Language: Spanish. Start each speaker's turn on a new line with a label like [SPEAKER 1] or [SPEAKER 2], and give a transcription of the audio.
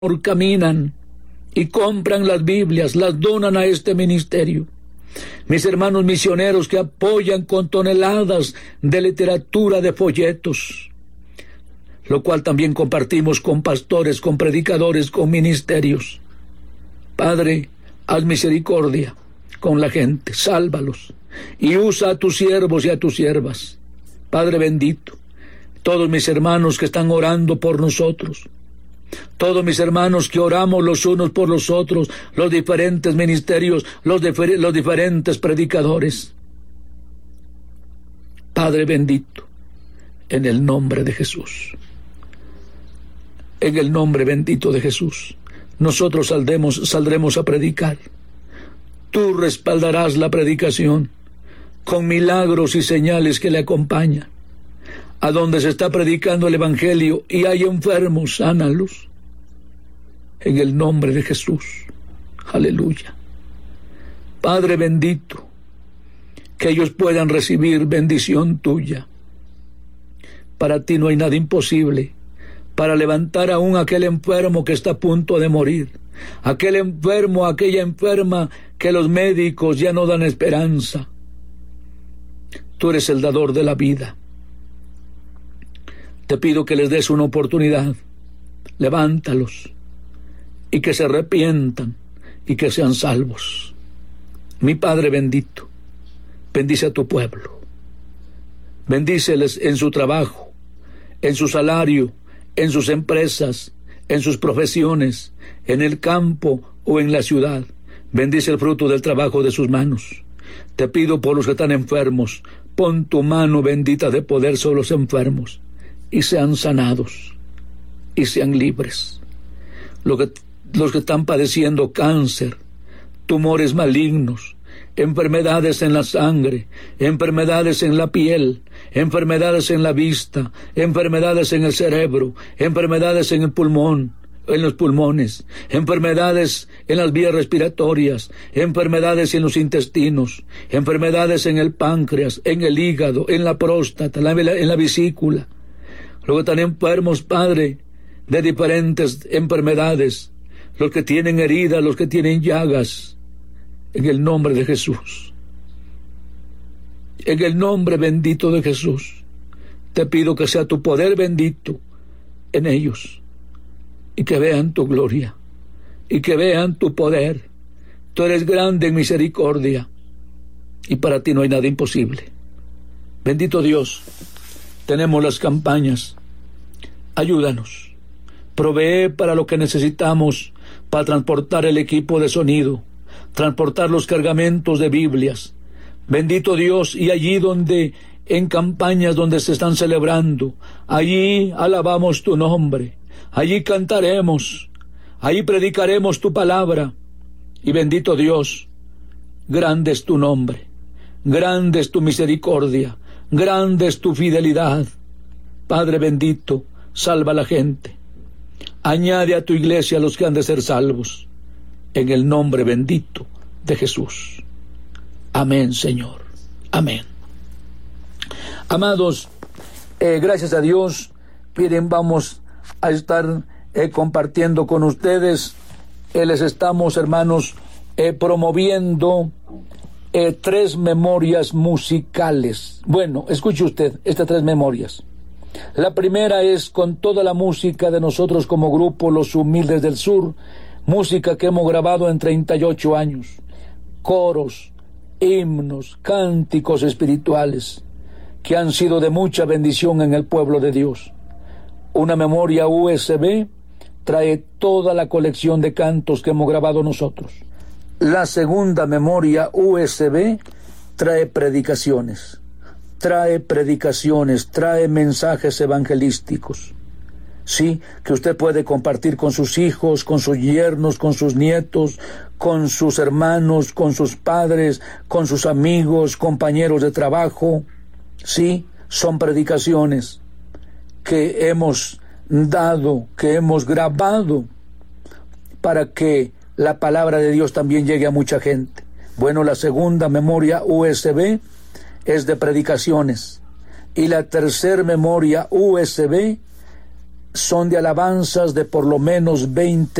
[SPEAKER 1] caminan y compran las Biblias, las donan a este ministerio. Mis hermanos misioneros que apoyan con toneladas de literatura, de folletos, lo cual también compartimos con pastores, con predicadores, con ministerios. Padre, haz misericordia con la gente, sálvalos y usa a tus siervos y a tus siervas. Padre bendito, todos mis hermanos que están orando por nosotros, todos mis hermanos que oramos los unos por los otros, los diferentes ministerios, los diferentes predicadores. Padre bendito, en el nombre de Jesús, en el nombre bendito de Jesús, nosotros saldremos a predicar. Tú respaldarás la predicación con milagros y señales que le acompañan. A donde se está predicando el Evangelio y hay enfermos, sánalos. En el nombre de Jesús. Aleluya. Padre bendito, que ellos puedan recibir bendición tuya. Para ti no hay nada imposible. Para levantar aún aquel enfermo que está a punto de morir. Aquel enfermo, aquella enferma que los médicos ya no dan esperanza. Tú eres el dador de la vida. Te pido que les des una oportunidad, levántalos y que se arrepientan y que sean salvos. Mi Padre bendito, bendice a tu pueblo, bendíceles en su trabajo, en su salario, en sus empresas, en sus profesiones, en el campo o en la ciudad. Bendice el fruto del trabajo de sus manos. Te pido por los que están enfermos, pon tu mano bendita de poder sobre los enfermos. Y sean sanados, y sean libres. Los que están padeciendo cáncer, tumores malignos, enfermedades en la sangre, enfermedades en la piel, enfermedades en la vista, enfermedades en el cerebro, enfermedades en el pulmón, en los pulmones, enfermedades en las vías respiratorias, enfermedades en los intestinos, enfermedades en el páncreas, en el hígado, en la próstata, en la vesícula. Los que están enfermos, Padre, de diferentes enfermedades, los que tienen heridas, los que tienen llagas, en el nombre de Jesús, en el nombre bendito de Jesús, te pido que sea tu poder bendito en ellos, y que vean tu gloria, y que vean tu poder. Tú eres grande en misericordia, y para ti no hay nada imposible. Bendito Dios, tenemos las campañas, ayúdanos, provee para lo que necesitamos, para transportar el equipo de sonido, transportar los cargamentos de Biblias. Bendito Dios, y allí donde, en campañas donde se están celebrando, allí alabamos tu nombre, allí cantaremos, allí predicaremos tu palabra, y bendito Dios, grande es tu nombre, grande es tu misericordia, grande es tu fidelidad. Padre bendito, salva a la gente. Añade a tu iglesia a los que han de ser salvos. En el nombre bendito de Jesús. Amén, Señor. Amén. Amados, gracias a Dios, miren, vamos a estar compartiendo con ustedes. Les estamos, hermanos, promoviendo 3 memorias musicales. Bueno, escuche usted estas 3 memorias. La primera es con toda la música de nosotros como grupo Los Humildes del Sur, música que hemos grabado en 38 años, coros, himnos, cánticos espirituales, que han sido de mucha bendición en el pueblo de Dios. Una memoria USB trae toda la colección de cantos que hemos grabado nosotros. La segunda memoria USB trae predicaciones, trae mensajes evangelísticos, sí, que usted puede compartir con sus hijos, con sus yernos, con sus nietos, con sus hermanos, con sus padres, con sus amigos, compañeros de trabajo. Sí, son predicaciones que hemos dado, que hemos grabado para que la palabra de Dios también llegue a mucha gente. Bueno, la segunda memoria USB es de predicaciones, y la tercera memoria USB son de alabanzas de por lo menos 20